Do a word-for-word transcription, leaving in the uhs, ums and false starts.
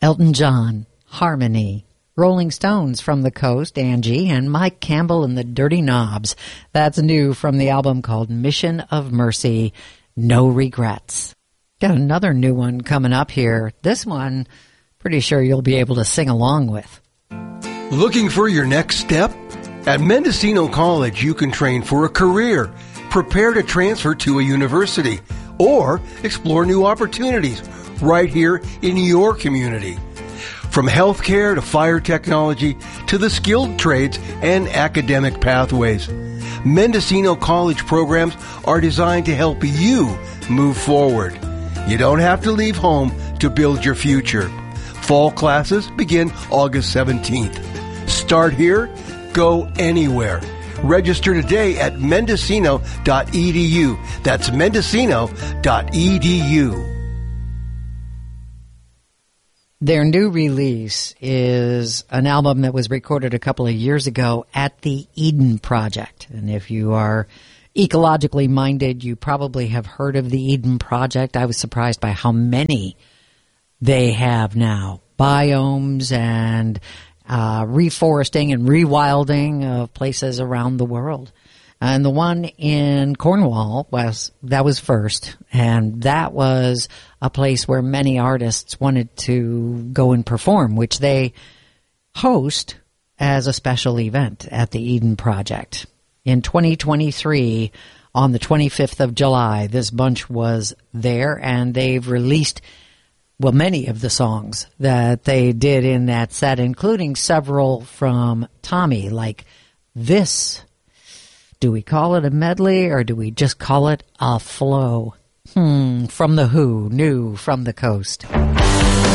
Elton John, Harmony. Rolling Stones from the Coast, Angie, and Mike Campbell and the Dirty Knobs. That's new from the album called Mission of Mercy, No Regrets. Got another new one coming up here. This one, pretty sure you'll be able to sing along with. Looking for your next step? At Mendocino College, you can train for a career, prepare to transfer to a university, or explore new opportunities right here in your community. From healthcare to fire technology to the skilled trades and academic pathways, Mendocino College programs are designed to help you move forward. You don't have to leave home to build your future. Fall classes begin August seventeenth. Start here, go anywhere. Register today at mendocino dot e d u. That's mendocino dot e d u. Their new release is an album that was recorded a couple of years ago at the Eden Project. And if you are ecologically minded, you probably have heard of the Eden Project. I was surprised by how many they have now. Biomes and uh, reforesting and rewilding of places around the world. And the one in Cornwall was, that was first. And that was a place where many artists wanted to go and perform, which they host as a special event at the Eden Project. In twenty twenty-three, on the twenty-fifth of July, this bunch was there, and they've released, well, many of the songs that they did in that set, including several from Tommy, like this. Do we call it a medley, or do we just call it a flow? Hmm, from The Who, new from the Coast.